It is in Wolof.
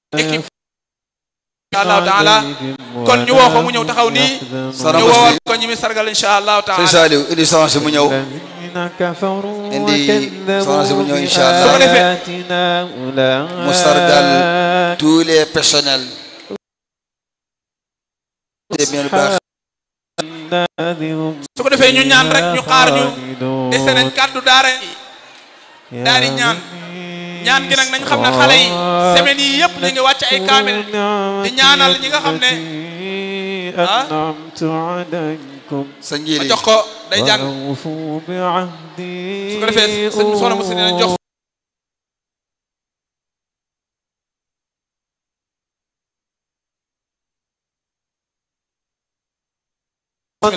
équipe insha allahu taala kon ñu woo ko mu ñëw taxaw nii ñu woo ko ñi mi sargal insha allahu taala sëñ Saliou indi soxna si mu ñëw indi soxna si mu ñëw insha allah su ko defee mu sargal tous les personnels su ko defee ñu ñaan rek ñu xaar ñu dese nañ kàddu daara yi daal di ñaan gi nag nañ xam ne xale yi semaine yi yëpp ñu ngi wàcc ay kaamil di ñaanal ñi nga xam ne sa njiili jox ko day jàng su ko defee sëñ soxna mu si dina jox